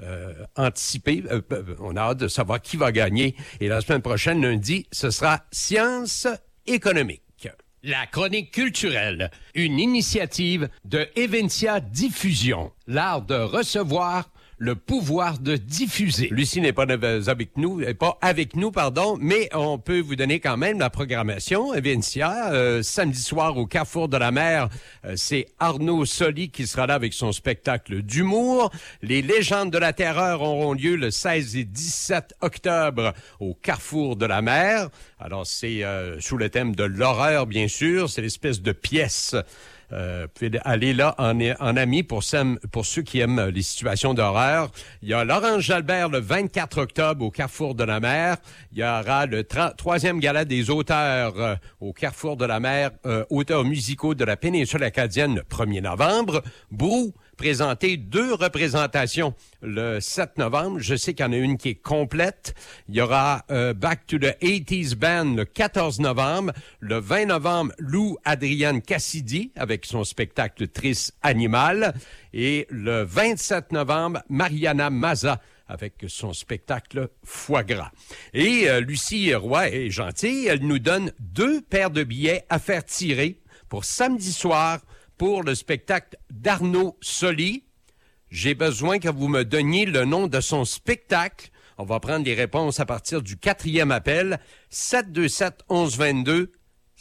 anticiper. On a hâte de savoir qui va gagner. Et la semaine prochaine, lundi, ce sera Sciences économiques. La chronique culturelle, une initiative de Eventia Diffusion, l'art de recevoir, le pouvoir de diffuser. Lucie n'est pas avec nous, mais on peut vous donner quand même la programmation. Evencia, samedi soir au Carrefour de la Mer, c'est Arnaud Soli qui sera là avec son spectacle d'humour. Les légendes de la terreur auront lieu le 16 et 17 octobre au Carrefour de la Mer. Alors, c'est sous le thème de l'horreur, bien sûr. C'est l'espèce de pièce. Vous pouvez aller là en ami pour ceux qui aiment les situations d'horreur. Il y a Laurence Jalbert le 24 octobre au Carrefour de la Mer. Il y aura le troisième gala des auteurs au Carrefour de la Mer, auteurs musicaux de la péninsule acadienne le 1er novembre. Brou présenter 2 représentations le 7 novembre. Je sais qu'il y en a une qui est complète. Il y aura Back to the 80s Band le 14 novembre. Le 20 novembre, Lou Adrienne Cassidy avec son spectacle Trice Animal. Et le 27 novembre, Mariana Maza avec son spectacle Foie gras. Et Lucie Roy est gentille. Elle nous donne 2 paires de billets à faire tirer pour samedi soir pour le spectacle d'Arnaud Soli. J'ai besoin que vous me donniez le nom de son spectacle. On va prendre les réponses à partir du 4e appel. 727-1122,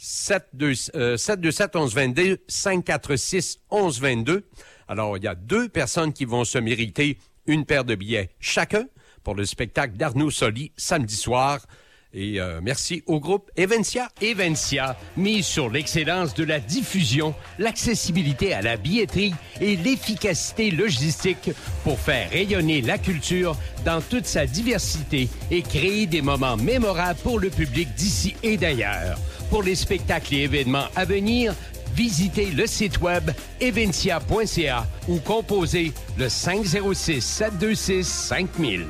727-1122, 546-1122. Alors, il y a 2 personnes qui vont se mériter une paire de billets chacun pour le spectacle d'Arnaud Soli samedi soir. Et merci au groupe Evencia. Evencia mise sur l'excellence de la diffusion, l'accessibilité à la billetterie et l'efficacité logistique pour faire rayonner la culture dans toute sa diversité et créer des moments mémorables pour le public d'ici et d'ailleurs. Pour les spectacles et événements à venir, visitez le site web evencia.ca ou composez le 506-726-5000.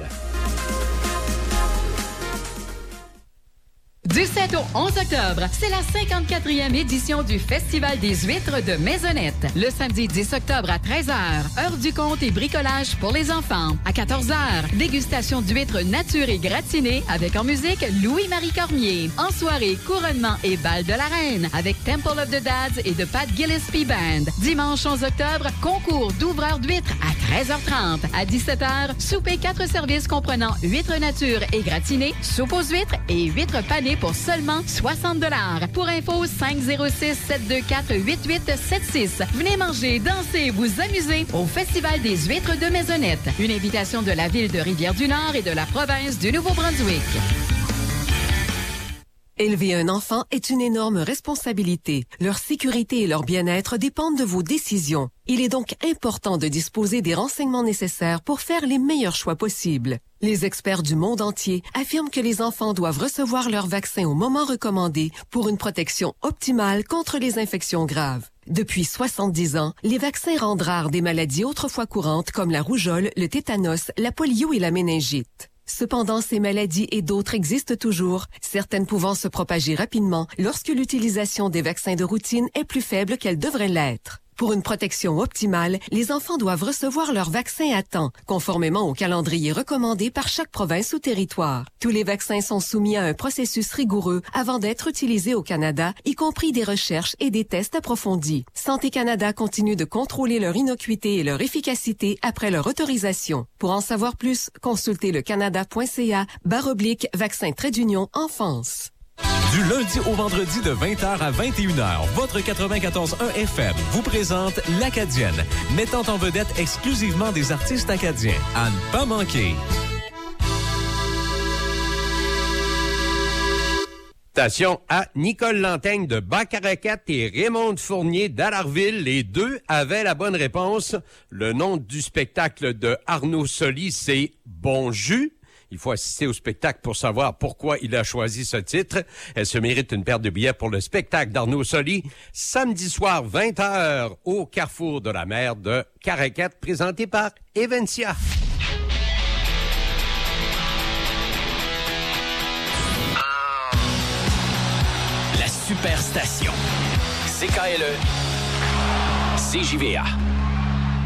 Du 7 au 11 octobre, c'est la 54e édition du Festival des huîtres de Maisonnette. Le samedi 10 octobre à 13h, heure du compte et bricolage pour les enfants. À 14h, dégustation d'huîtres nature et gratinées avec en musique Louis-Marie Cormier. En soirée, couronnement et bal de la reine avec Temple of the Dads et de Pat Gillespie Band. Dimanche 11 octobre, concours d'ouvreurs d'huîtres à 13h30. À 17h, souper 4 services comprenant huîtres nature et gratinées, soupe aux huîtres et huîtres panées pour seulement 60 $. Pour info, 506-724-8876. Venez manger, danser, vous amuser au Festival des huîtres de Maisonnette. Une invitation de la ville de Rivière-du-Nord et de la province du Nouveau-Brunswick. Élever un enfant est une énorme responsabilité. Leur sécurité et leur bien-être dépendent de vos décisions. Il est donc important de disposer des renseignements nécessaires pour faire les meilleurs choix possibles. Les experts du monde entier affirment que les enfants doivent recevoir leur vaccin au moment recommandé pour une protection optimale contre les infections graves. Depuis 70 ans, les vaccins rendent rares des maladies autrefois courantes comme la rougeole, le tétanos, la polio et la méningite. Cependant, ces maladies et d'autres existent toujours, certaines pouvant se propager rapidement lorsque l'utilisation des vaccins de routine est plus faible qu'elle devrait l'être. Pour une protection optimale, les enfants doivent recevoir leur vaccin à temps, conformément au calendrier recommandé par chaque province ou territoire. Tous les vaccins sont soumis à un processus rigoureux avant d'être utilisés au Canada, y compris des recherches et des tests approfondis. Santé Canada continue de contrôler leur innocuité et leur efficacité après leur autorisation. Pour en savoir plus, consultez le canada.ca/vaccin-enfance. Du lundi au vendredi de 20h à 21h, votre 94.1 FM vous présente l'Acadienne, mettant en vedette exclusivement des artistes acadiens. À ne pas manquer. Station à Nicole Lantaigne de Bas-Caraquette et Raymond Fournier d'Allarville. Les 2 avaient la bonne réponse. Le nom du spectacle de Arnaud Soli, c'est Bon Jus. Il faut assister au spectacle pour savoir pourquoi il a choisi ce titre. Elle se mérite une paire de billets pour le spectacle d'Arnaud Soli, samedi soir 20h au Carrefour de la Mer de Caraquette, présenté par Evencia. La Superstation. CKLE. CJVA.